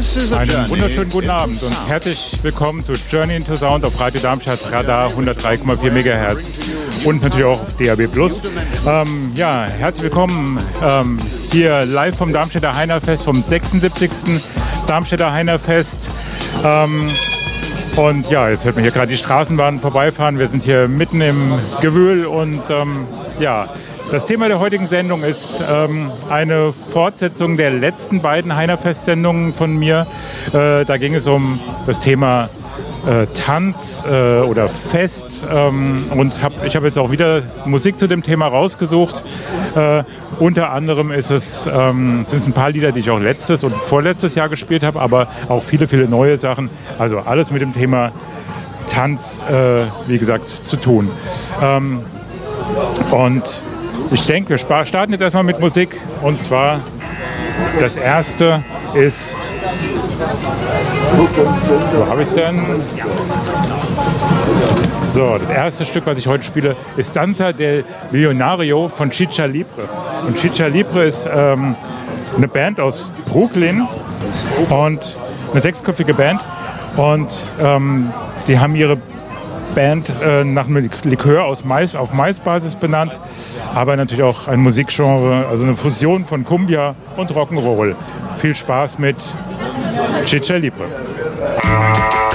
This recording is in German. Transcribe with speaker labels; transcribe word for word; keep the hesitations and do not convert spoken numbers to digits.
Speaker 1: Einen wunderschönen guten Abend und herzlich willkommen zu Journey into Sound auf Radio Darmstadt Radar hundertdrei Komma vier Megahertz und natürlich auch auf D A B Plus. Ähm, ja, herzlich willkommen ähm, hier live vom Darmstädter Heinerfest, vom sechsundsiebzigsten Darmstädter Heinerfest. Ähm, und ja, jetzt hört man hier gerade die Straßenbahn vorbeifahren. Wir sind hier mitten im Gewühl und ähm, ja, das Thema der heutigen Sendung ist ähm, eine Fortsetzung der letzten beiden Heinerfest-Sendungen von mir. Äh, da ging es um das Thema äh, Tanz äh, oder Fest. Ähm, und hab, ich habe jetzt auch wieder Musik zu dem Thema rausgesucht. Äh, unter anderem ist es, ähm, sind es ein paar Lieder, die ich auch letztes und vorletztes Jahr gespielt habe, aber auch viele, viele neue Sachen. Also alles mit dem Thema Tanz, äh, wie gesagt, zu tun. Ähm, und ich denke, wir starten jetzt erstmal mit Musik. Und zwar, das erste ist, wo habe ich es denn? So, das erste Stück, was ich heute spiele, ist Danza del Millonario von Chicha Libre. Und Chicha Libre ist ähm, eine Band aus Brooklyn und eine sechsköpfige Band. Und ähm, die haben ihre Band äh, nach einem Likör aus Mais, auf Mais-Basis benannt, aber natürlich auch ein Musikgenre, also eine Fusion von Cumbia und Rock'n'Roll. Viel Spaß mit Chicha Libre.